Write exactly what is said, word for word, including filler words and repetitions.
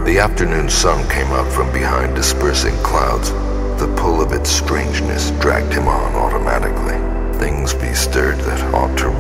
The afternoon sun came out from behind dispersing clouds. The pull of its strangeness dragged him on automatically. Things bestirred that ought to